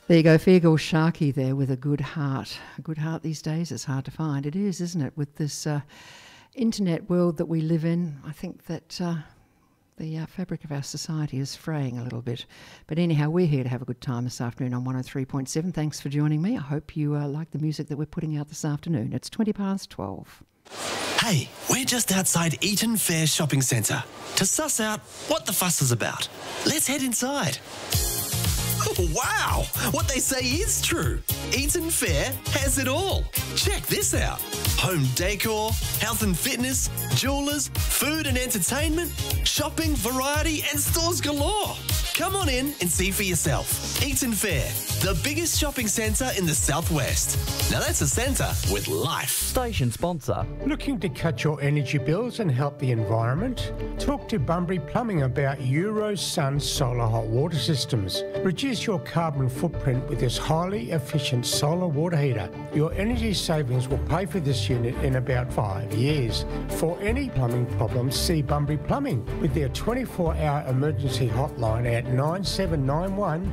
There you go, Feargal Sharkey there with a good heart. A good heart these days is hard to find. It is, isn't it? With this internet world that we live in, I think that the fabric of our society is fraying a little bit. But anyhow, we're here to have a good time this afternoon on 103.7. Thanks for joining me. I hope you like the music that we're putting out this afternoon. It's 12:20. Hey, we're just outside Eaton Fair Shopping Centre to suss out what the fuss is about. Let's head inside. Wow! What they say is true. Eaton Fair has it all. Check this out. Home decor, health and fitness, jewellers, food and entertainment, shopping, variety and stores galore. Come on in and see for yourself. Eaton Fair, the biggest shopping centre in the southwest. Now that's a centre with life. Station sponsor. Looking to cut your energy bills and help the environment? Talk to Bunbury Plumbing about Eurosun solar hot water systems. Reduce your carbon footprint with this highly efficient solar water heater. Your energy savings will pay for this unit in about 5 years. For any plumbing problems, see Bunbury Plumbing with their 24-hour emergency hotline at 9791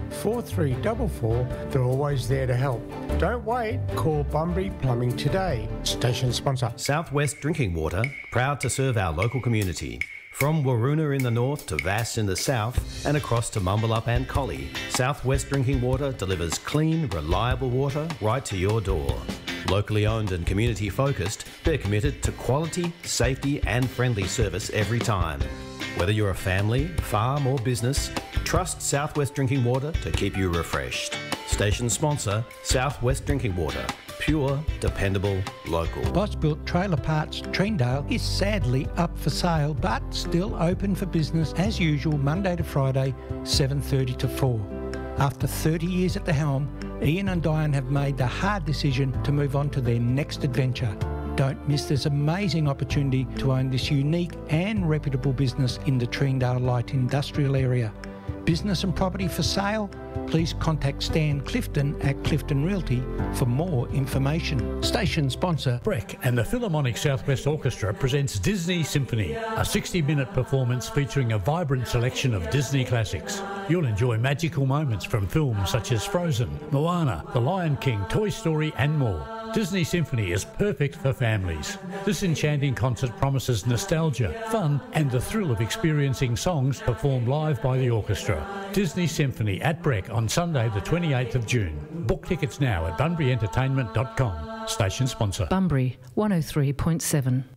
4344. They're always there to help. Don't wait. Call Bunbury Plumbing today. Station sponsor. Southwest Drinking Water, proud to serve our local community. From Waroona in the north to Vass in the south and across to Mumbalup and Collie, Southwest Drinking Water delivers clean, reliable water right to your door. Locally owned and community focused, they're committed to quality, safety and friendly service every time. Whether you're a family, farm or business, trust Southwest Drinking Water to keep you refreshed. Station sponsor, Southwest Drinking Water. Pure, dependable, local. Boss Built Trailer Parts Treendale is sadly up for sale but still open for business as usual Monday to Friday 7:30 to 4. After 30 years at the helm, Ian and Diane have made the hard decision to move on to their next adventure. Don't miss this amazing opportunity to own this unique and reputable business in the Treendale Light Industrial area. Business and property for sale? Please contact Stan Clifton at Clifton Realty for more information. Station sponsor. Breck and the Philharmonic Southwest Orchestra presents Disney Symphony, a 60-minute performance featuring a vibrant selection of Disney classics. You'll enjoy magical moments from films such as Frozen, Moana, The Lion King, Toy Story and more. Disney Symphony is perfect for families. This enchanting concert promises nostalgia, fun and the thrill of experiencing songs performed live by the orchestra. Disney Symphony at Breck on Sunday the 28th of June. Book tickets now at bunburyentertainment.com. Station sponsor. Bunbury 103.7.